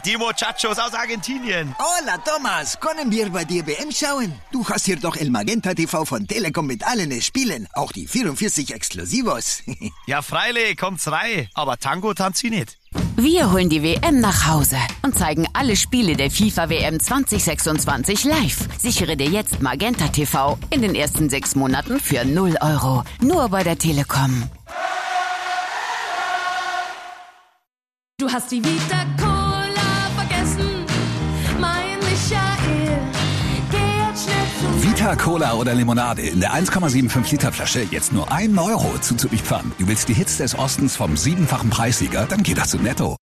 Die Muchachos aus Argentinien. Hola, Thomas. Können wir bei dir WM schauen? Du hast hier doch El Magenta TV von Telekom mit allen Spielen. Auch die 44 Exklusivos. Ja, freilich, kommt's rein. Aber Tango tanzt sie nicht. Wir holen die WM nach Hause und zeigen alle Spiele der FIFA-WM 2026 live. Sichere dir jetzt Magenta TV in den ersten 6 Monaten für 0 €. Nur bei der Telekom. Du hast die Vita Cola vergessen, mein Michael. Geh jetzt schnell zu Vita Cola oder Limonade in der 1,75 Liter Flasche jetzt nur 1 € zu Zürichpfand. Du willst die Hits des Ostens vom 7-fachen Preissieger? Dann geht das zu Netto.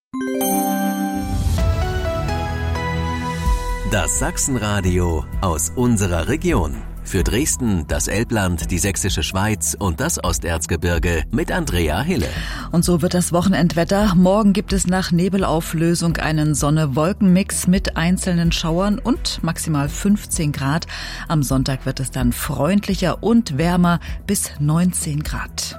Das Sachsenradio aus unserer Region. Für Dresden, das Elbland, die Sächsische Schweiz und das Osterzgebirge mit Andrea Hille. Und so wird das Wochenendwetter. Morgen gibt es nach Nebelauflösung einen Sonne-Wolken-Mix mit einzelnen Schauern und maximal 15 Grad. Am Sonntag wird es dann freundlicher und wärmer bis 19 Grad.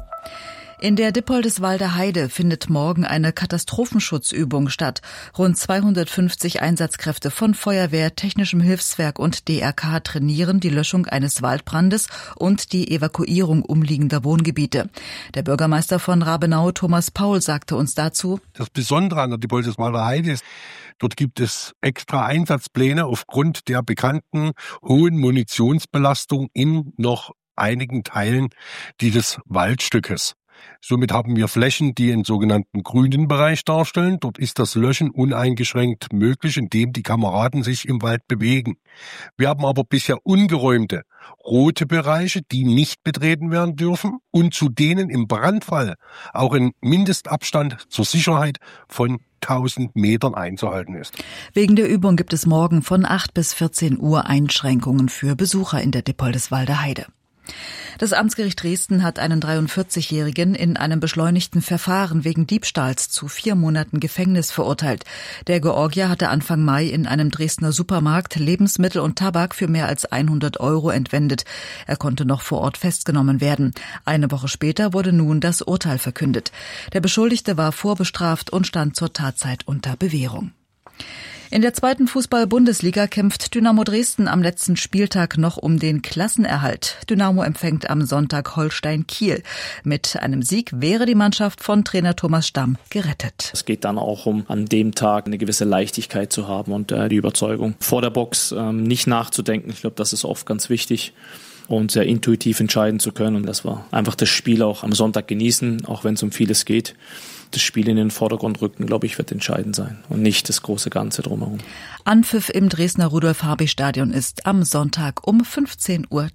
In der Dippoldiswalder Heide findet morgen eine Katastrophenschutzübung statt. Rund 250 Einsatzkräfte von Feuerwehr, Technischem Hilfswerk und DRK trainieren die Löschung eines Waldbrandes und die Evakuierung umliegender Wohngebiete. Der Bürgermeister von Rabenau, Thomas Paul, sagte uns dazu: Das Besondere an der Dippoldiswalder Heide ist, dort gibt es extra Einsatzpläne aufgrund der bekannten hohen Munitionsbelastung in noch einigen Teilen dieses Waldstückes. Somit haben wir Flächen, die einen sogenannten grünen Bereich darstellen. Dort ist das Löschen uneingeschränkt möglich, indem die Kameraden sich im Wald bewegen. Wir haben aber bisher ungeräumte rote Bereiche, die nicht betreten werden dürfen und zu denen im Brandfall auch ein Mindestabstand zur Sicherheit von 1000 Metern einzuhalten ist. Wegen der Übung gibt es morgen von 8 bis 14 Uhr Einschränkungen für Besucher in der Dippoldiswalder Heide. Das Amtsgericht Dresden hat einen 43-Jährigen in einem beschleunigten Verfahren wegen Diebstahls zu 4 Monaten Gefängnis verurteilt. Der Georgier hatte Anfang Mai in einem Dresdner Supermarkt Lebensmittel und Tabak für mehr als 100 € entwendet. Er konnte noch vor Ort festgenommen werden. Eine Woche später wurde nun das Urteil verkündet. Der Beschuldigte war vorbestraft und stand zur Tatzeit unter Bewährung. In der 2. Fußball-Bundesliga kämpft Dynamo Dresden am letzten Spieltag noch um den Klassenerhalt. Dynamo empfängt am Sonntag Holstein Kiel. Mit einem Sieg wäre die Mannschaft von Trainer Thomas Stamm gerettet. Es geht dann auch um, an dem Tag eine gewisse Leichtigkeit zu haben und die Überzeugung, vor der Box nicht nachzudenken. Ich glaube, das ist oft ganz wichtig. Und sehr intuitiv entscheiden zu können. Und das war einfach das Spiel auch am Sonntag genießen, auch wenn es um vieles geht. Das Spiel in den Vordergrund rücken, glaube ich, wird entscheidend sein und nicht das große Ganze drumherum. Anpfiff im Dresdner Rudolf-Habich-Stadion ist am Sonntag um 15:30 Uhr.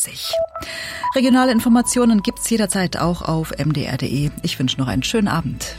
Regionale Informationen gibt's jederzeit auch auf mdr.de. Ich wünsche noch einen schönen Abend.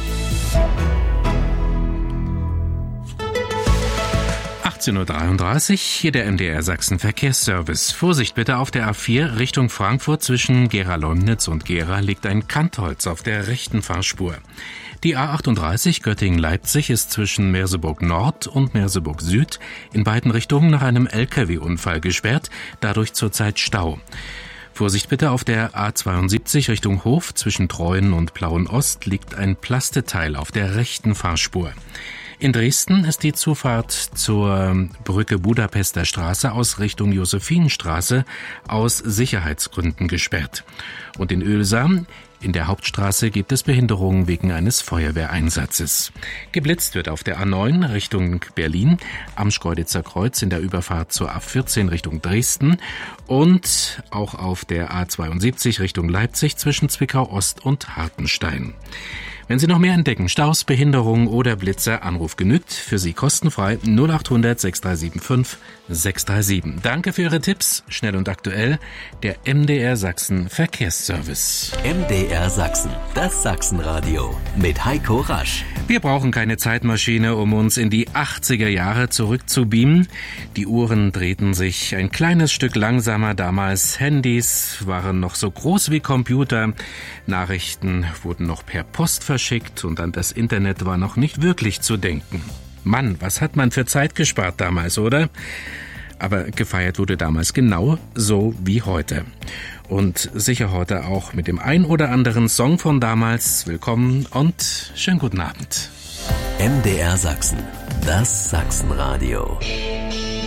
18:33 Uhr, hier der MDR Sachsen Verkehrsservice. Vorsicht bitte auf der A4 Richtung Frankfurt zwischen Gera-Leumnitz und Gera liegt ein Kantholz auf der rechten Fahrspur. Die A38 Göttingen-Leipzig ist zwischen Merseburg Nord und Merseburg Süd in beiden Richtungen nach einem LKW-Unfall gesperrt, dadurch zurzeit Stau. Vorsicht bitte auf der A72 Richtung Hof zwischen Treuen und Plauen Ost liegt ein Plasteteil auf der rechten Fahrspur. In Dresden ist die Zufahrt zur Brücke Budapester Straße aus Richtung Josephinenstraße aus Sicherheitsgründen gesperrt. Und in Oelsam, in der Hauptstraße, gibt es Behinderungen wegen eines Feuerwehreinsatzes. Geblitzt wird auf der A9 Richtung Berlin, am Schkeuditzer Kreuz in der Überfahrt zur A14 Richtung Dresden und auch auf der A72 Richtung Leipzig zwischen Zwickau Ost und Hartenstein. Wenn Sie noch mehr entdecken, Staus, Behinderungen oder Blitzer, Anruf genügt. Für Sie kostenfrei 0800 6375 637. Danke für Ihre Tipps. Schnell und aktuell, der MDR Sachsen Verkehrsservice. MDR Sachsen, das Sachsenradio mit Heiko Rasch. Wir brauchen keine Zeitmaschine, um uns in die 80er Jahre zurückzubeamen. Die Uhren drehten sich ein kleines Stück langsamer damals. Handys waren noch so groß wie Computer. Nachrichten wurden noch per Post verschickt und an das Internet war noch nicht wirklich zu denken. Mann, was hat man für Zeit gespart damals, oder? Aber gefeiert wurde damals genau so wie heute. Und sicher heute auch mit dem ein oder anderen Song von damals. Willkommen und schönen guten Abend. MDR Sachsen, das Sachsenradio.